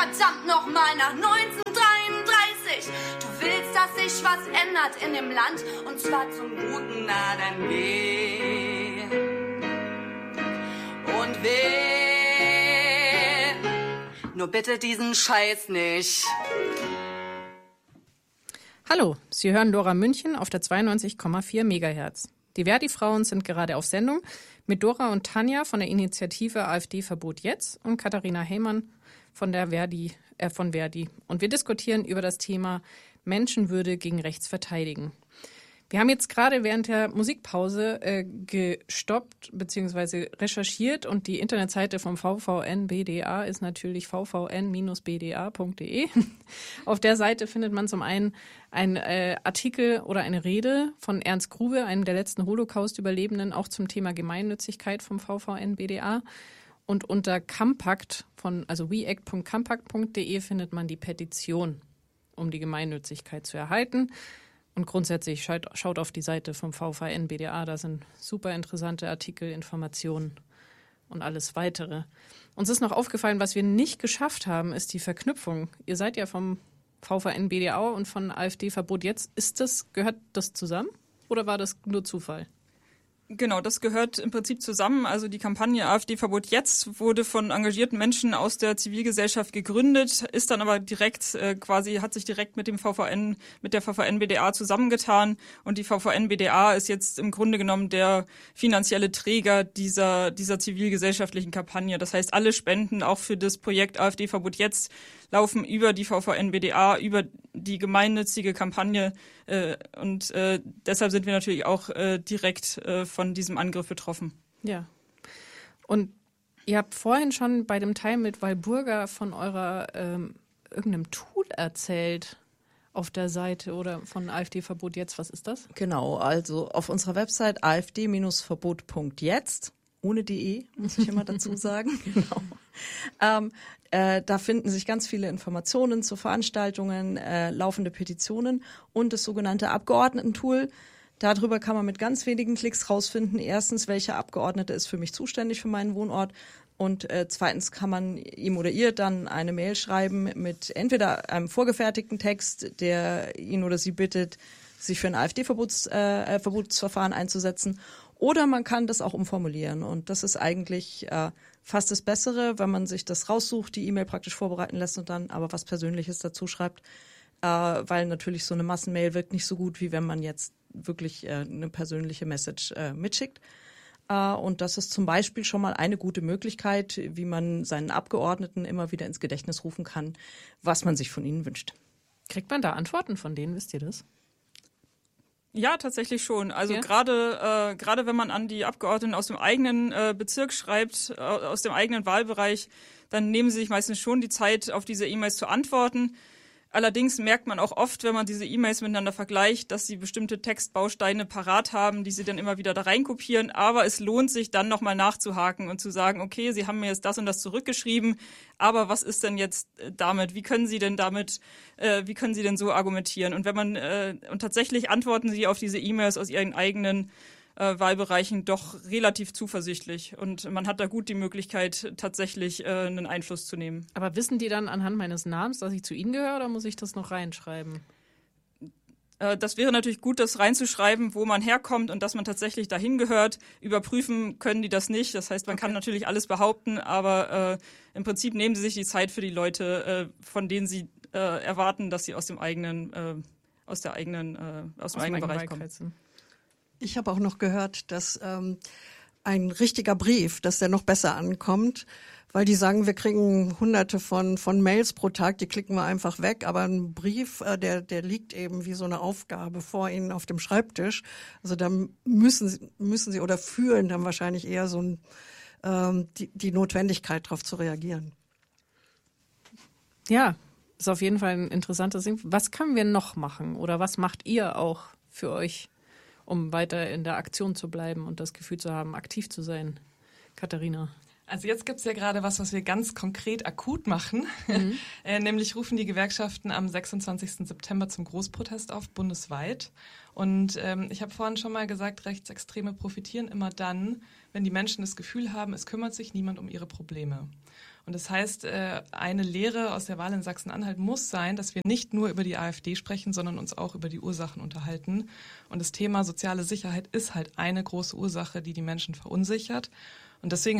verdammt nochmal nach 1933. Du willst, dass sich was ändert in dem Land und zwar zum Guten, na dann geh und wähl. Nur bitte diesen Scheiß nicht. Hallo, Sie hören Dora München auf der 92,4 Megahertz. Die Verdi-Frauen sind gerade auf Sendung mit Dora und Tanja von der Initiative AfD Verbot jetzt und Katharina Heymann von Verdi. Und wir diskutieren über das Thema Menschenwürde gegen Rechts verteidigen. Wir haben jetzt gerade während der Musikpause gestoppt bzw. recherchiert und die Internetseite vom VVN-BDA ist natürlich vvn-bda.de. Auf der Seite findet man zum einen einen Artikel oder eine Rede von Ernst Grube, einem der letzten Holocaust-Überlebenden, auch zum Thema Gemeinnützigkeit vom VVN-BDA. Und unter Campact also weact.campact.de findet man die Petition, um die Gemeinnützigkeit zu erhalten. Und grundsätzlich schaut auf die Seite vom VVN-BDA, da sind super interessante Artikel, Informationen und alles Weitere. Uns ist noch aufgefallen, was wir nicht geschafft haben, ist die Verknüpfung. Ihr seid ja vom VVN-BDA und von AfD Verbot jetzt. Gehört das zusammen oder war das nur Zufall? Genau, das gehört im Prinzip zusammen. Also die Kampagne AfD Verbot jetzt wurde von engagierten Menschen aus der Zivilgesellschaft gegründet, ist dann aber direkt hat sich direkt mit der VVN-BDA zusammengetan und die VVN-BDA ist jetzt im Grunde genommen der finanzielle Träger dieser zivilgesellschaftlichen Kampagne. Das heißt, alle Spenden auch für das Projekt AfD Verbot jetzt laufen über die VVN-BDA, über die gemeinnützige Kampagne und deshalb sind wir natürlich auch direkt von diesem Angriff betroffen. Ja. Und ihr habt vorhin schon bei dem Teil mit Walburga von eurer irgendeinem Tool erzählt auf der Seite oder von AfD Verbot jetzt. Was ist das? Genau, also auf unserer Website afd-verbot.jetzt, ohne de, muss ich immer dazu sagen. Genau. Da finden sich ganz viele Informationen zu Veranstaltungen, laufende Petitionen und das sogenannte Abgeordnetentool. Darüber kann man mit ganz wenigen Klicks rausfinden, erstens, welcher Abgeordnete ist für mich zuständig für meinen Wohnort und zweitens kann man ihm oder ihr dann eine Mail schreiben mit entweder einem vorgefertigten Text, der ihn oder sie bittet, sich für ein AfD-Verbotsverfahren einzusetzen, oder man kann das auch umformulieren und das ist eigentlich fast das Bessere, wenn man sich das raussucht, die E-Mail praktisch vorbereiten lässt und dann aber was Persönliches dazu schreibt, weil natürlich so eine Massenmail wirkt nicht so gut, wie wenn man jetzt wirklich eine persönliche Message mitschickt. Und das ist zum Beispiel schon mal eine gute Möglichkeit, wie man seinen Abgeordneten immer wieder ins Gedächtnis rufen kann, was man sich von ihnen wünscht. Kriegt man da Antworten von denen, wisst ihr das? Ja, tatsächlich schon. Also ja? gerade wenn man an die Abgeordneten aus dem eigenen Bezirk schreibt, aus dem eigenen Wahlbereich, dann nehmen sie sich meistens schon die Zeit, auf diese E-Mails zu antworten. Allerdings merkt man auch oft, wenn man diese E-Mails miteinander vergleicht, dass sie bestimmte Textbausteine parat haben, die sie dann immer wieder da reinkopieren. Aber es lohnt sich dann nochmal nachzuhaken und zu sagen, okay, Sie haben mir jetzt das und das zurückgeschrieben, aber was ist denn jetzt damit? Wie können Sie denn so argumentieren? Und und tatsächlich antworten Sie auf diese E-Mails aus Ihren eigenen Wahlbereichen doch relativ zuversichtlich und man hat da gut die Möglichkeit, tatsächlich einen Einfluss zu nehmen. Aber wissen die dann anhand meines Namens, dass ich zu Ihnen gehöre oder muss ich das noch reinschreiben? Das wäre natürlich gut, das reinzuschreiben, wo man herkommt und dass man tatsächlich dahin gehört. Überprüfen können die das nicht. Das heißt, man kann natürlich alles behaupten, aber im Prinzip nehmen sie sich die Zeit für die Leute, von denen sie erwarten, dass sie aus dem eigenen Bereich kommen. Ich habe auch noch gehört, dass ein richtiger Brief, dass der noch besser ankommt, weil die sagen, wir kriegen hunderte von Mails pro Tag, die klicken wir einfach weg, aber ein Brief, der liegt eben wie so eine Aufgabe vor Ihnen auf dem Schreibtisch. Also da müssen Sie oder fühlen dann wahrscheinlich eher so die Notwendigkeit, darauf zu reagieren. Ja, ist auf jeden Fall ein interessantes Ding. Was können wir noch machen oder was macht ihr auch für euch, um weiter in der Aktion zu bleiben und das Gefühl zu haben, aktiv zu sein? Katharina. Also jetzt gibt's ja gerade was wir ganz konkret akut machen. Nämlich rufen die Gewerkschaften am 26. September zum Großprotest auf, bundesweit. Und ich habe vorhin schon mal gesagt, Rechtsextreme profitieren immer dann, wenn die Menschen das Gefühl haben, es kümmert sich niemand um ihre Probleme. Und das heißt, eine Lehre aus der Wahl in Sachsen-Anhalt muss sein, dass wir nicht nur über die AfD sprechen, sondern uns auch über die Ursachen unterhalten. Und das Thema soziale Sicherheit ist halt eine große Ursache, die die Menschen verunsichert. Und deswegen